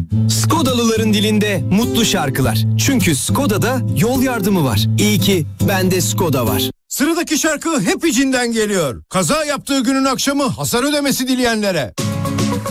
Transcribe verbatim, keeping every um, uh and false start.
Skodalıların dilinde mutlu şarkılar. Çünkü Skoda'da yol yardımı var. İyi ki bende Skoda var. Sıradaki şarkı hep içinden geliyor. Kaza yaptığı günün akşamı hasar ödemesi dileyenlere.